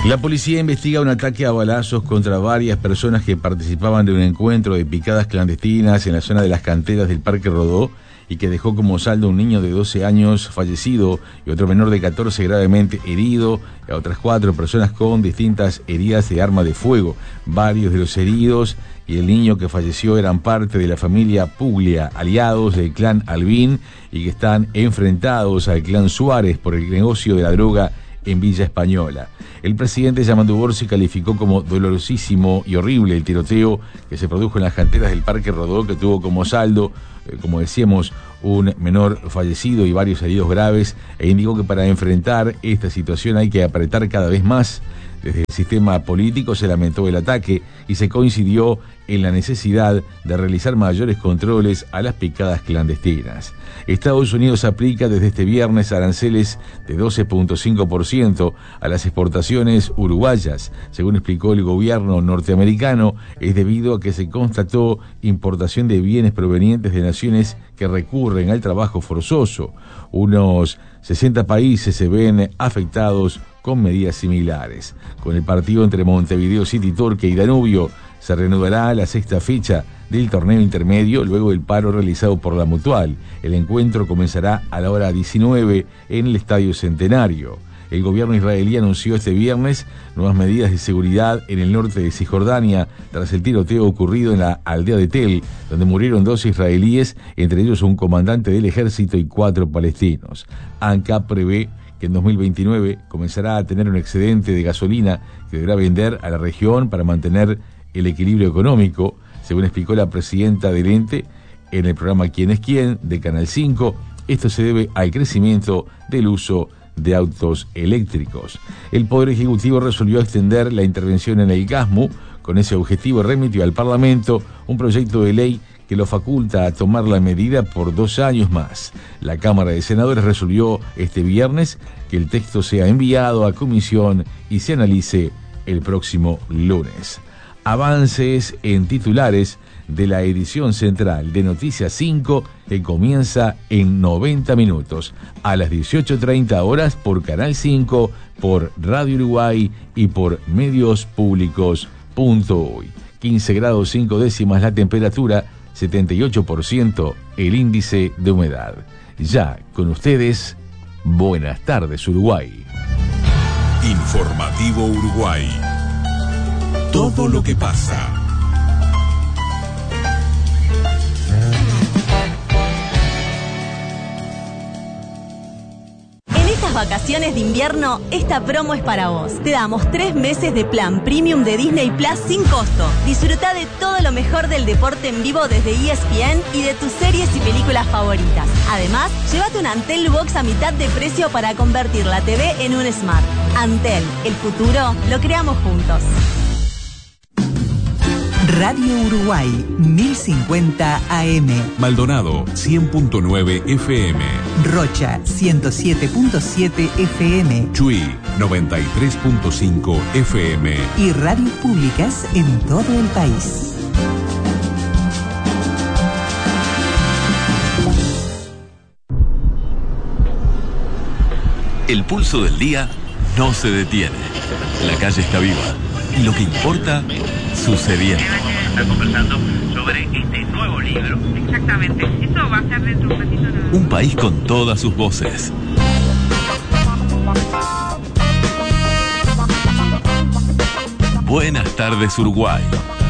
La policía investiga un ataque a balazos contra varias personas que participaban de un encuentro de picadas clandestinas en la zona de las canteras del Parque Rodó y que dejó como saldo un niño de 12 años fallecido y otro menor de 14 gravemente herido, y a otras 4 personas con distintas heridas de arma de fuego. Varios de los heridos y el niño que falleció eran parte de la familia Puglia, aliados del clan Albín, y que están enfrentados al clan Suárez por el negocio de la droga en Villa Española. El presidente Yamandu Orsi calificó como dolorosísimo y horrible el tiroteo que se produjo en las canteras del Parque Rodó, que tuvo como saldo, como decíamos, un menor fallecido y varios heridos graves, e indicó que para enfrentar esta situación hay que apretar cada vez más. Desde el sistema político se lamentó el ataque y se coincidió en la necesidad de realizar mayores controles a las picadas clandestinas. Estados Unidos aplica desde este viernes aranceles de 12.5% a las exportaciones uruguayas. Según explicó el gobierno norteamericano, es debido a que se constató importación de bienes provenientes de naciones que recurren al trabajo forzoso. Unos 60 países se ven afectados con medidas similares. Con el partido entre Montevideo City Torque y Danubio se reanudará la 6ª fecha del torneo intermedio luego del paro realizado por la Mutual. El encuentro comenzará a la hora 19 en el Estadio Centenario. El gobierno israelí anunció este viernes nuevas medidas de seguridad en el norte de Cisjordania tras el tiroteo ocurrido en la aldea de Tel, donde murieron 2 israelíes, entre ellos un comandante del ejército y 4 palestinos. ANCAP prevé que en 2029 comenzará a tener un excedente de gasolina que deberá vender a la región para mantener el equilibrio económico, según explicó la presidenta del ente en el programa ¿Quién es quién?, de Canal 5. Esto se debe al crecimiento del uso de autos eléctricos. El Poder Ejecutivo resolvió extender la intervención en el GASMU. Con ese objetivo remitió al Parlamento un proyecto de ley que lo faculta a tomar la medida por 2 años más. La Cámara de Senadores resolvió este viernes que el texto sea enviado a comisión y se analice el próximo lunes. Avances en titulares de la edición central de Noticias 5, que comienza en 90 minutos, a las 18:30 horas por Canal 5, por Radio Uruguay y por mediospublicos.uy. 15 grados 5 décimas la temperatura, 78% el índice de humedad. Ya con ustedes, Buenas tardes Uruguay. Informativo Uruguay. Todo lo que pasa. Vacaciones de invierno, esta promo es para vos. Te damos 3 meses de plan premium de Disney Plus sin costo. Disfruta de todo lo mejor del deporte en vivo desde ESPN y de tus series y películas favoritas. Además, llévate un Antel Box a mitad de precio para convertir la TV en un Smart. Antel, el futuro lo creamos juntos. Radio Uruguay, 1050 AM. Maldonado, 100.9 FM. Rocha, 107.7 FM. Chuy, 93.5 FM. Y radios públicas en todo el país. El pulso del día no se detiene. La calle está viva. Y lo que importa, sucediendo. Está conversando sobre este nuevo libro. Exactamente. Eso va a ser dentro de un ratito. Un país con todas sus voces. Buenas tardes, Uruguay.